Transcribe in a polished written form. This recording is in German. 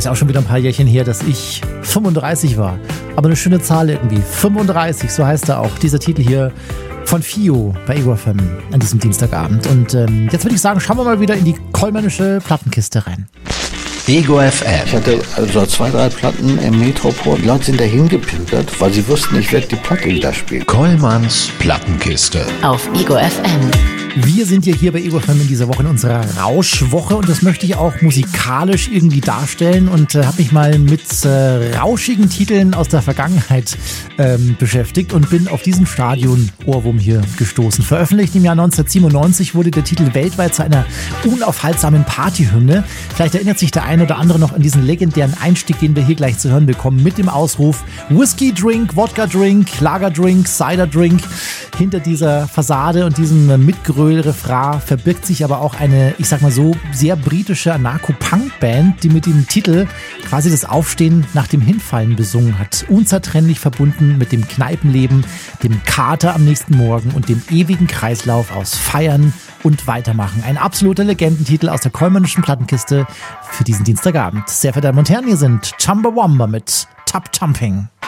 ist auch schon wieder ein paar Jährchen her, dass ich 35 war. Aber eine schöne Zahl irgendwie. 35, so heißt er auch. Dieser Titel hier von Fio bei Ego FM an diesem Dienstagabend. Und jetzt würde ich sagen, schauen wir mal wieder in die kollmännische Plattenkiste rein. Ego FM. Ich hatte also 2, 3 Platten im Metropol. Die Leute sind dahin gepimpert, weil sie wussten, ich werde die Platte wieder spielen. Kollmanns Plattenkiste. Auf Ego FM. Wir sind ja hier bei Ego FM in dieser Woche in unserer Rauschwoche und das möchte ich auch musikalisch irgendwie darstellen und habe mich mal mit rauschigen Titeln aus der Vergangenheit beschäftigt und bin auf diesen Stadion-Ohrwurm hier gestoßen. Veröffentlicht im Jahr 1997 wurde der Titel weltweit zu einer unaufhaltsamen Partyhymne. Vielleicht erinnert sich der eine oder andere noch an diesen legendären Einstieg, den wir hier gleich zu hören bekommen, mit dem Ausruf Whisky Drink, Wodka Drink, Lager Drink, Cider Drink. Hinter dieser Fassade und diesem Mitgröl-Refrain verbirgt sich aber auch eine, ich sag mal so, sehr britische Anarcho-Punk-Band, die mit dem Titel quasi das Aufstehen nach dem Hinfallen besungen hat. Unzertrennlich verbunden mit dem Kneipenleben, dem Kater am nächsten Morgen und dem ewigen Kreislauf aus Feiern und Weitermachen. Ein absoluter Legendentitel aus der kollmännischen Plattenkiste für diesen Dienstagabend. Sehr verehrte Damen und Herren, hier sind Chumbawamba mit Tub Thumping.